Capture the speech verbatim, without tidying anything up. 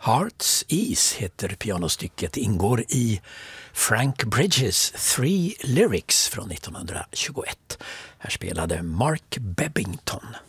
Heart's Ease heter pianostycket, ingår i Frank Bridges Three Lyrics från nittonhundratjugoett. Här spelade Mark Bebbington.